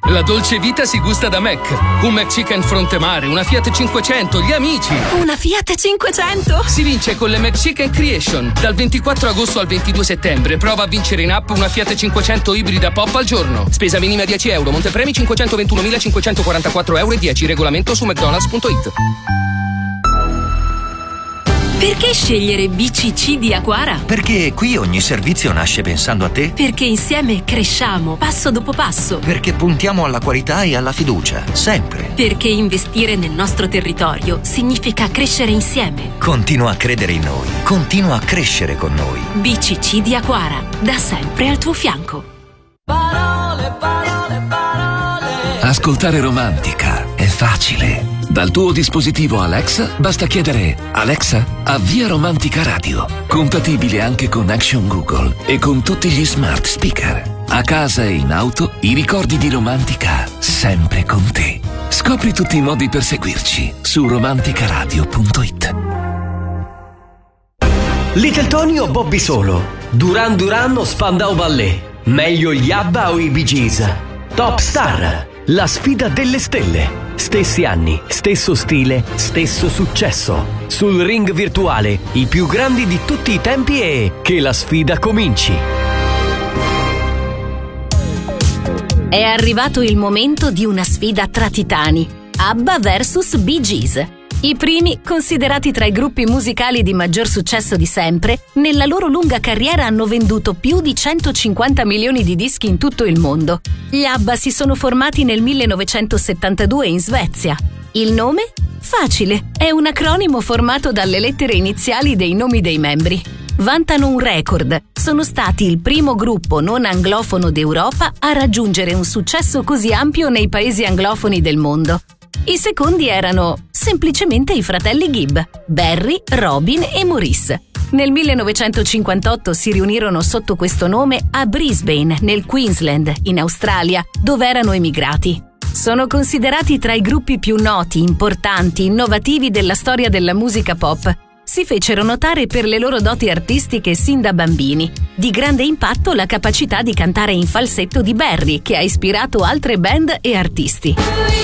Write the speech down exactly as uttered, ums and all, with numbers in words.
La dolce vita si gusta da Mac. Un McChicken fronte mare, una Fiat cinquecento, gli amici. Una Fiat cinquecento? Si vince con le McChicken Creation. Dal ventiquattro agosto al ventidue settembre. Prova a vincere in app una Fiat cinquecento ibrida pop al giorno. Spesa minima dieci euro. Montepremi cinquecentoventunomilacinquecentoquarantaquattro euro e dieci. Regolamento su mcdonalds punto it. Perché scegliere B C C di Aquara? Perché qui ogni servizio nasce pensando a te. Perché insieme cresciamo passo dopo passo. Perché puntiamo alla qualità e alla fiducia, sempre. Perché investire nel nostro territorio significa crescere insieme. Continua a credere in noi, continua a crescere con noi. B C C di Aquara, da sempre al tuo fianco. Parole, parole, parole. Ascoltare Romantica è facile. Dal tuo dispositivo Alexa basta chiedere: Alexa, avvia Romantica Radio. Compatibile anche con Action Google e con tutti gli smart speaker. A casa e in auto, i ricordi di Romantica sempre con te. Scopri tutti i modi per seguirci su romanticaradio punto it. Little Tony o Bobby Solo? Duran Duran o Spandau Ballet? Meglio gli ABBA o i Bee Gees? Top Star, la sfida delle stelle. Stessi anni, stesso stile, stesso successo. Sul ring virtuale, i più grandi di tutti i tempi e che la sfida cominci. È arrivato il momento di una sfida tra titani. ABBA versus Bee Gees. I primi, considerati tra i gruppi musicali di maggior successo di sempre, nella loro lunga carriera hanno venduto più di centocinquanta milioni di dischi in tutto il mondo. Gli ABBA si sono formati nel millenovecentosettantadue in Svezia. Il nome? Facile, è un acronimo formato dalle lettere iniziali dei nomi dei membri. Vantano un record, sono stati il primo gruppo non anglofono d'Europa a raggiungere un successo così ampio nei paesi anglofoni del mondo. I secondi erano semplicemente i fratelli Gibb, Barry, Robin e Maurice. Nel millenovecentocinquantotto si riunirono sotto questo nome a Brisbane, nel Queensland, in Australia, dove erano emigrati. Sono considerati tra i gruppi più noti, importanti, innovativi della storia della musica pop. Si fecero notare per le loro doti artistiche sin da bambini. Di grande impatto la capacità di cantare in falsetto di Barry, che ha ispirato altre band e artisti.